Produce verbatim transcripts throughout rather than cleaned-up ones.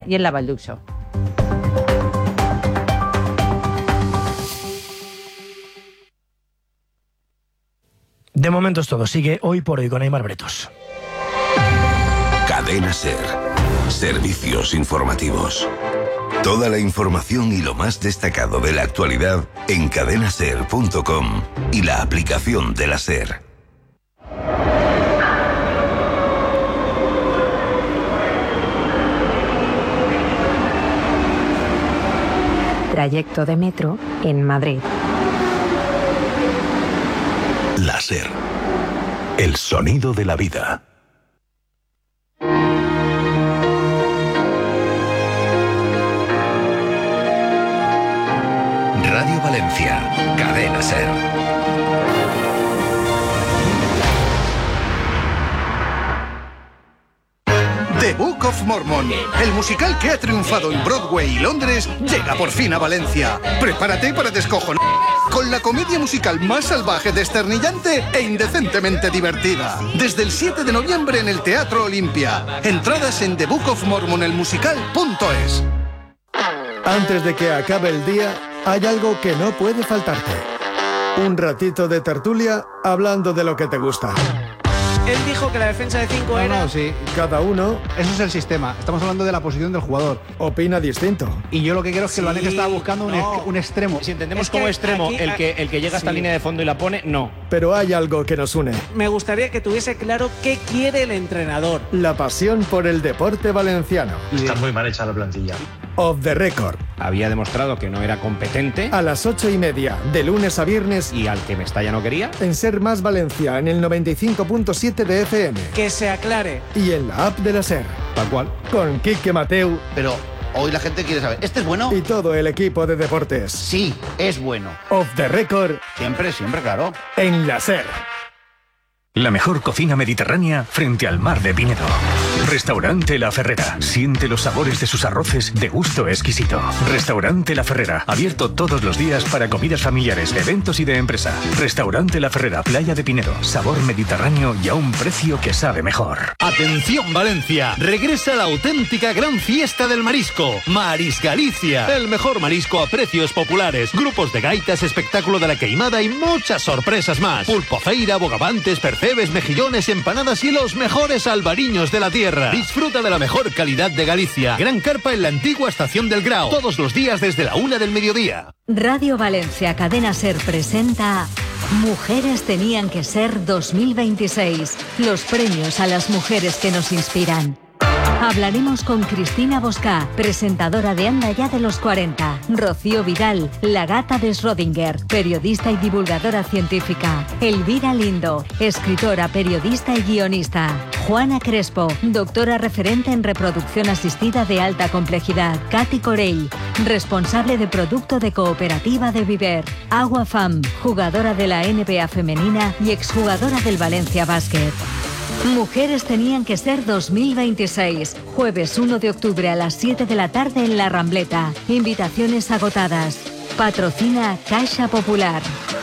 y en la Valduxo. De momento es todo. Sigue Hoy por Hoy con Aimar Bretos. Cadena SER. Servicios informativos. Toda la información y lo más destacado de la actualidad en cadena ser punto com y la aplicación de la SER. Trayecto de metro en Madrid. La SER. El sonido de la vida. Radio Valencia, Cadena SER. The Book of Mormon, el musical que ha triunfado en Broadway y Londres, llega por fin a Valencia. Prepárate para descojonar con la comedia musical más salvaje, desternillante e indecentemente divertida. Desde el siete de noviembre en el Teatro Olimpia. Entradas en the book of mormon el musical punto es. Antes de que acabe el día, hay algo que no puede faltarte. Un ratito de tertulia hablando de lo que te gusta. Él dijo que la defensa de cinco no, era... No, sí. Cada uno... Eso es el sistema. Estamos hablando de la posición del jugador. Opina distinto. Y yo lo que quiero es que sí, el Valencia estaba buscando un, no. ex, un extremo. Si entendemos es como que extremo aquí, el que, el que llega a esta sí. línea de fondo y la pone, no. Pero hay algo que nos une. Me gustaría que tuviese claro qué quiere el entrenador. La pasión por el deporte valenciano. Está muy mal hecha la plantilla. Off the record. Había demostrado que no era competente. A las ocho y media, de lunes a viernes. Y al que Mestalla no quería. En Ser Más Valencia, en el noventa y cinco punto siete de F M. Que se aclare. Y en la app de la SER. Tal cual. Con Quique Mateu. Pero hoy la gente quiere saber, ¿este es bueno? Y todo el equipo de deportes. Sí, es bueno. Off the record. Siempre, siempre, claro. En la SER. La mejor cocina mediterránea frente al mar de Pinedo. Restaurante La Ferrera. Siente los sabores de sus arroces de gusto exquisito. Restaurante La Ferrera. Abierto todos los días para comidas familiares, eventos y de empresa. Restaurante La Ferrera, Playa de Pinedo. Sabor mediterráneo y a un precio que sabe mejor. Atención Valencia. Regresa la auténtica gran fiesta del marisco. Maris Galicia. El mejor marisco a precios populares. Grupos de gaitas, espectáculo de la queimada y muchas sorpresas más. Pulpo feira, bogavantes, percebes, mejillones, empanadas y los mejores albariños de la tierra. Disfruta de la mejor calidad de Galicia. Gran carpa en la antigua estación del Grao. Todos los días desde la una del mediodía. Radio Valencia Cadena SER presenta Mujeres tenían que ser dos mil veintiséis. Los premios a las mujeres que nos inspiran. Hablaremos con Cristina Boscá, presentadora de Anda Ya de los cuarenta, Rocío Vidal, la gata de Schrödinger, periodista y divulgadora científica, Elvira Lindo, escritora, periodista y guionista, Juana Crespo, doctora referente en reproducción asistida de alta complejidad, Katy Corell, responsable de producto de Cooperativa de Viver, Agua Fam, jugadora de la N B A femenina y exjugadora del Valencia Basket. Mujeres tenían que ser dos mil veintiséis. Jueves uno de octubre a las siete de la tarde en La Rambleta. Invitaciones agotadas. Patrocina Caixa Popular.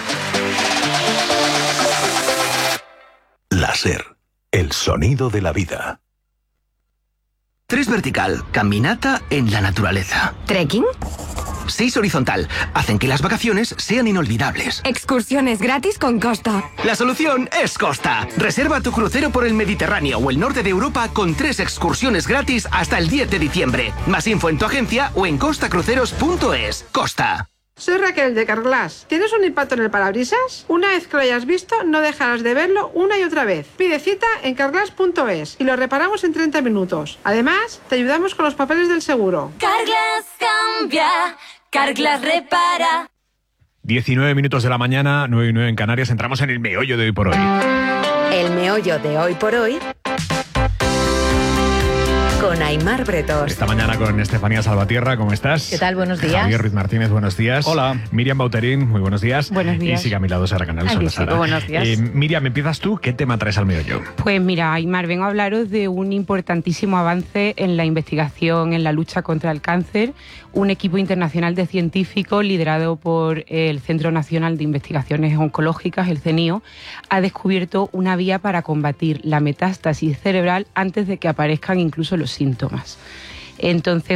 La SER. El sonido de la vida. Tres vertical. Caminata en la naturaleza. ¿Trekking? Seis horizontal. Hacen que las vacaciones sean inolvidables. Excursiones gratis con Costa. La solución es Costa. Reserva tu crucero por el Mediterráneo o el norte de Europa con tres excursiones gratis hasta el diez de diciembre. Más info en tu agencia o en costa cruceros punto es. Costa. Soy Raquel de Carglass. ¿Tienes un impacto en el parabrisas? Una vez que lo hayas visto, no dejarás de verlo una y otra vez. Pide cita en carglass punto es y lo reparamos en treinta minutos. Además, te ayudamos con los papeles del seguro. Carglass cambia, Carglass repara. diecinueve minutos de la mañana, nueve y nueve en Canarias. Entramos en el meollo de hoy por hoy. El meollo de hoy por hoy con Aimar Bretos. Esta mañana con Estefanía Salvatierra, ¿cómo estás? ¿Qué tal? Buenos días. Javier Ruiz Martínez, buenos días. Hola. Miriam Bauterín, muy buenos días. Buenos días. Y sigue a mi lado Sara Canal. Aquí Hola, sigo, Sara. buenos días. Eh, Miriam, empiezas tú. ¿Qué tema traes al meollo? Pues mira, Aimar, vengo a hablaros de un importantísimo avance en la investigación en la lucha contra el cáncer. Un equipo internacional de científicos liderado por el Centro Nacional de Investigaciones Oncológicas, el CENIO, ha descubierto una vía para combatir la metástasis cerebral antes de que aparezcan incluso los síntomas. Entonces,